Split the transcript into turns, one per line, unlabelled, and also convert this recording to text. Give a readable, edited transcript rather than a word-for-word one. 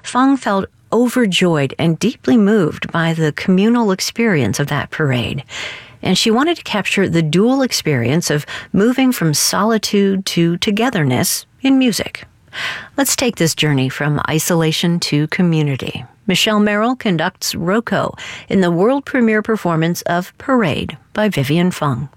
Feng felt overjoyed and deeply moved by the communal experience of that parade, and she wanted to capture the dual experience of moving from solitude to togetherness in music. Let's take this journey from isolation to community. Michelle Merrill conducts Roko in the world premiere performance of Parade by Vivian Fung.